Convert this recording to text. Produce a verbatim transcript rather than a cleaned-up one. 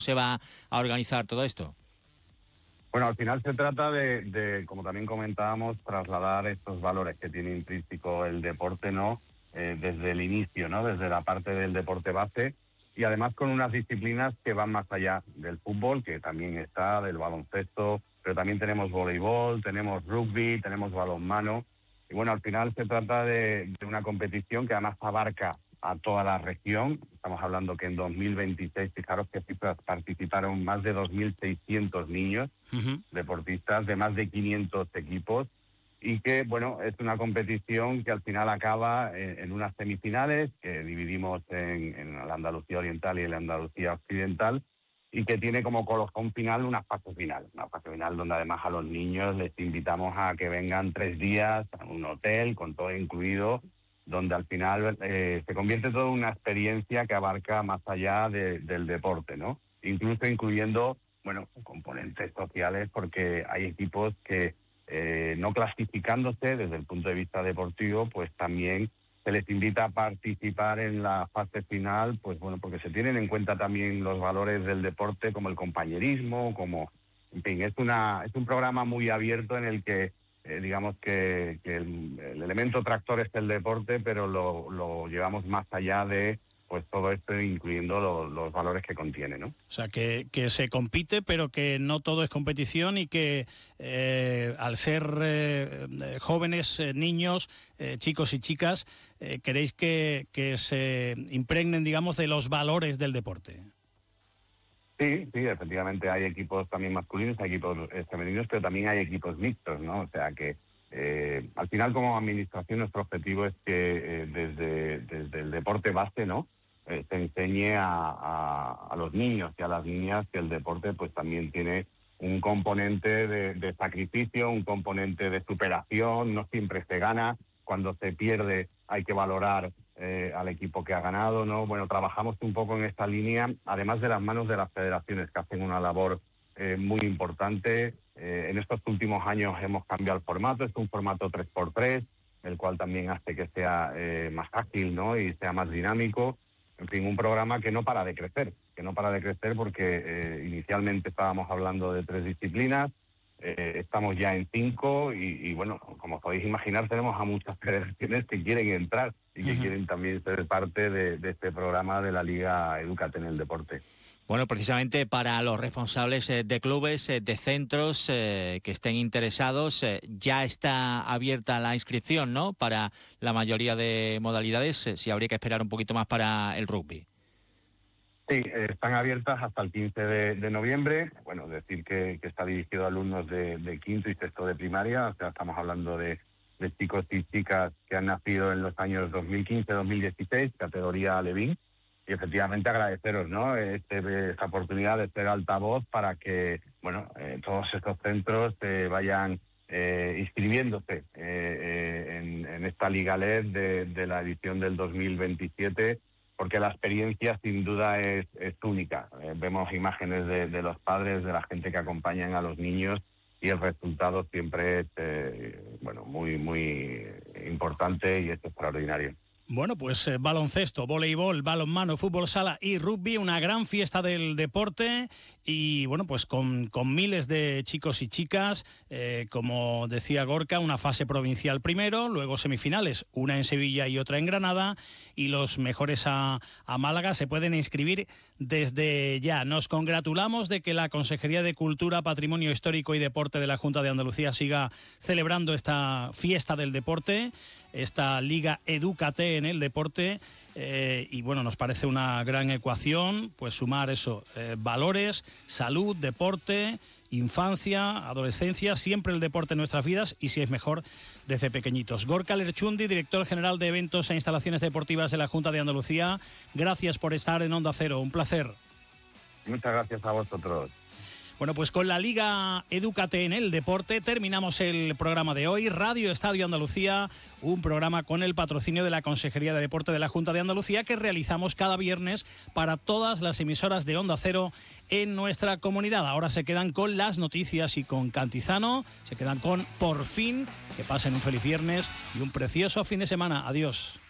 se va a organizar todo esto? Bueno, al final se trata de, de, como también comentábamos, trasladar estos valores que tiene intrínseco el deporte, ¿no? Eh, desde el inicio, ¿no? Desde la parte del deporte base, y además con unas disciplinas que van más allá del fútbol, que también está, del baloncesto, pero también tenemos voleibol, tenemos rugby, tenemos balonmano. Y bueno, al final se trata de, de una competición que además abarca a toda la región. Estamos hablando que en dos mil veintiséis, fijaros que participaron más de dos mil seiscientos niños, uh-huh. deportistas de más de quinientos equipos, y que, bueno, es una competición que al final acaba en, en unas semifinales que dividimos en, en la Andalucía Oriental y en la Andalucía Occidental, y que tiene como colofón final una fase final, una fase final donde además a los niños les invitamos a que vengan tres días a un hotel con todo incluido, donde al final eh, se convierte todo en una experiencia que abarca más allá de, del deporte, ¿no? Incluso incluyendo, bueno, componentes sociales, porque hay equipos que eh, no clasificándose desde el punto de vista deportivo, pues también se les invita a participar en la fase final, pues bueno, porque se tienen en cuenta también los valores del deporte, como el compañerismo, como, en fin, es una es un programa muy abierto en el que Eh, digamos que, que el, el elemento tractor es el deporte, pero lo, lo llevamos más allá de pues todo esto, incluyendo lo, los valores que contiene, ¿no? O sea, que, que se compite, pero que no todo es competición, y que eh, al ser eh, jóvenes, eh, niños, eh, chicos y chicas, eh, queréis que, que se impregnen, digamos, de los valores del deporte. Sí, sí, efectivamente hay equipos también masculinos, hay equipos eh, femeninos, pero también hay equipos mixtos, ¿no? O sea que eh, al final, como administración, nuestro objetivo es que eh, desde, desde el deporte base, ¿no? Eh, se enseñe a, a, a los niños y a las niñas que el deporte pues también tiene un componente de, de sacrificio, un componente de superación, no siempre se gana, cuando se pierde hay que valorar Eh, al equipo que ha ganado, ¿no? Bueno, trabajamos un poco en esta línea, además de las manos de las federaciones, que hacen una labor eh, muy importante. Eh, en estos últimos años hemos cambiado el formato, es un formato tres por tres, el cual también hace que sea eh, más ágil, ¿no? Y sea más dinámico. En fin, un programa que no para de crecer, que no para de crecer porque eh, inicialmente estábamos hablando de tres disciplinas, Eh, estamos ya en cinco y, y bueno, como podéis imaginar, tenemos a muchas federaciones que quieren entrar y que uh-huh. quieren también ser parte de, de este programa de la Liga Edúcate en el Deporte. Bueno, precisamente para los responsables eh, de clubes, eh, de centros eh, que estén interesados, eh, ya está abierta la inscripción, ¿no? Para la mayoría de modalidades, eh, si habría que esperar un poquito más para el rugby. Sí, eh, están abiertas hasta el quince de, de noviembre. Bueno, decir que, que está dirigido a alumnos de, de quinto y sexto de primaria. O sea, estamos hablando de, de chicos y chicas que han nacido en los años dos mil quince dos mil dieciséis, categoría Alevín. Y efectivamente agradeceros, ¿no? Este, esta oportunidad de ser altavoz para que, bueno, eh, todos estos centros eh, vayan eh, inscribiéndose eh, eh, en, en esta Liga L E D de, de la edición del dos mil veintisiete, porque la experiencia sin duda es, es única. Eh, vemos imágenes de, de los padres, de la gente que acompañan a los niños, y el resultado siempre es eh, bueno, muy, muy importante y es extraordinario. Bueno, pues eh, baloncesto, voleibol, balonmano, fútbol sala y rugby, una gran fiesta del deporte, y bueno, pues con, con miles de chicos y chicas, eh, como decía Gorka, una fase provincial primero, luego semifinales, una en Sevilla y otra en Granada, y los mejores a, a Málaga se pueden inscribir desde ya. Nos congratulamos de que la Consejería de Cultura, Patrimonio Histórico y Deporte de la Junta de Andalucía siga celebrando esta fiesta del deporte, esta Liga Edúcate en el deporte, eh, y bueno, nos parece una gran ecuación, pues sumar eso, eh, valores, salud, deporte, infancia, adolescencia, siempre el deporte en nuestras vidas, y si es mejor, desde pequeñitos. Gorka Lerchundi, director general de Eventos e Instalaciones Deportivas de la Junta de Andalucía, gracias por estar en Onda Cero, un placer. Muchas gracias a vosotros. Bueno, pues con la Liga Edúcate en el deporte terminamos el programa de hoy. Radio Estadio Andalucía, un programa con el patrocinio de la Consejería de Deporte de la Junta de Andalucía, que realizamos cada viernes para todas las emisoras de Onda Cero en nuestra comunidad. Ahora se quedan con las noticias y con Cantizano, se quedan con Por Fin. Que pasen un feliz viernes y un precioso fin de semana. Adiós.